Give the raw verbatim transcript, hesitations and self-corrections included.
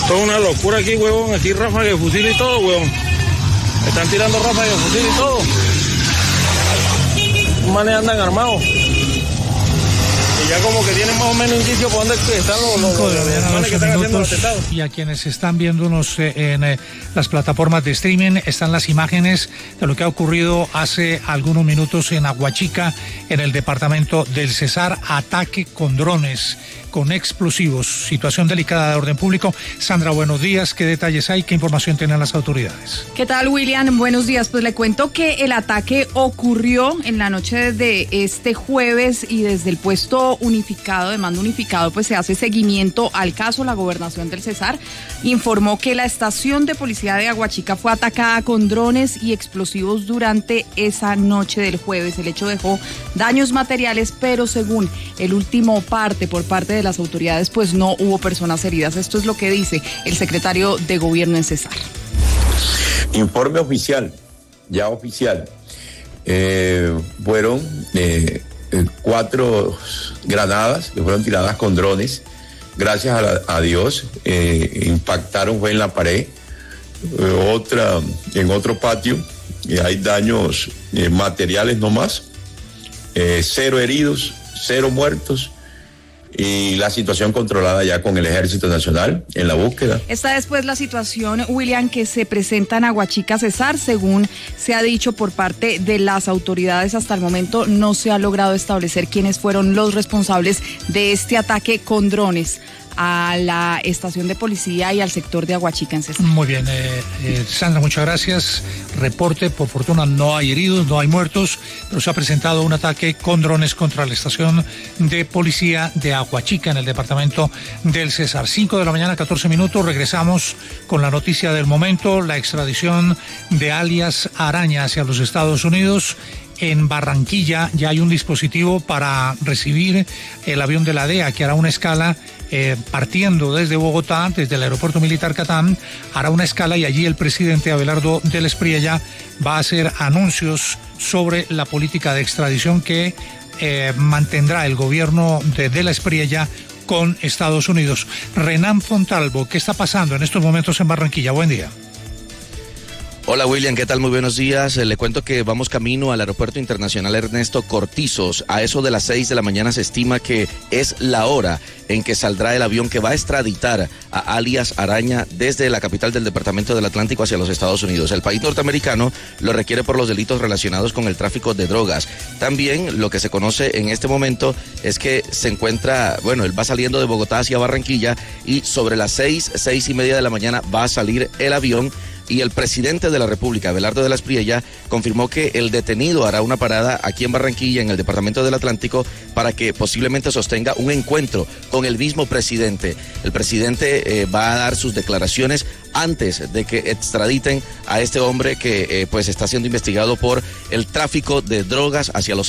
Esto es una locura aquí, huevón. Aquí ráfaga de fusil y todo, huevón. Están tirando ráfaga de fusil y todo. Los manes andan armados. Y ya como que tienen más o menos indicio por dónde están los, los, los, los manes que están haciendo los atentados. Y a quienes están viéndonos eh, en eh, las plataformas de streaming, están las imágenes de lo que ha ocurrido hace algunos minutos en Aguachica, en el departamento del Cesar. Ataque con drones, con explosivos, situación delicada de orden público. Sandra, buenos días. ¿Qué detalles hay? ¿Qué información tienen las autoridades? ¿Qué tal, William? Buenos días. Pues le cuento que el ataque ocurrió en la noche de este jueves y desde el puesto unificado, de mando unificado, pues se hace seguimiento al caso. La gobernación del Cesar informó que la estación de policía de Aguachica fue atacada con drones y explosivos durante esa noche del jueves. El hecho dejó daños materiales, pero según el último parte por parte de las autoridades, pues no hubo personas heridas. Esto es lo que dice el secretario de gobierno en Cesar. Informe oficial, ya oficial. Eh, fueron eh, cuatro granadas que fueron tiradas con drones. Gracias a, la, a Dios, eh, impactaron, fue en la pared. Eh, otra, en otro patio, eh, hay daños eh, materiales nomás. Eh, cero heridos, cero muertos. Y la situación controlada ya con el Ejército Nacional en la búsqueda. Esta es pues la situación, William, que se presenta en Aguachica, Cesar. Según se ha dicho por parte de las autoridades, hasta el momento no se ha logrado establecer quiénes fueron los responsables de este ataque con drones a la estación de policía y al sector de Aguachica en Cesar. Muy bien, eh, eh, Sandra, muchas gracias. Reporte, por fortuna no hay heridos, no hay muertos, pero se ha presentado un ataque con drones contra la estación de policía de Aguachica en el departamento del Cesar. cinco de la mañana, catorce minutos, regresamos con la noticia del momento, la extradición de alias Araña hacia los Estados Unidos. En Barranquilla ya hay un dispositivo para recibir el avión de la D E A que hará una escala eh, partiendo desde Bogotá, desde el aeropuerto militar Catán, hará una escala y allí el presidente Abelardo del Espriella va a hacer anuncios sobre la política de extradición que eh, mantendrá el gobierno de, de la Espriella con Estados Unidos. Renan Fontalvo, ¿qué está pasando en estos momentos en Barranquilla? Buen día. Hola William, ¿qué tal? Muy buenos días. Le cuento que vamos camino al Aeropuerto Internacional Ernesto Cortizos. A eso de las seis de la mañana se estima que es la hora en que saldrá el avión que va a extraditar a alias Araña desde la capital del Departamento del Atlántico hacia los Estados Unidos. El país norteamericano lo requiere por los delitos relacionados con el tráfico de drogas. También lo que se conoce en este momento es que se encuentra, bueno, él va saliendo de Bogotá hacia Barranquilla y sobre las seis, seis y media de la mañana va a salir el avión. Y el presidente de la República, Abelardo de la Espriella, confirmó que el detenido hará una parada aquí en Barranquilla, en el Departamento del Atlántico, para que posiblemente sostenga un encuentro con el mismo presidente. El presidente eh, va a dar sus declaraciones antes de que extraditen a este hombre que eh, pues está siendo investigado por el tráfico de drogas hacia los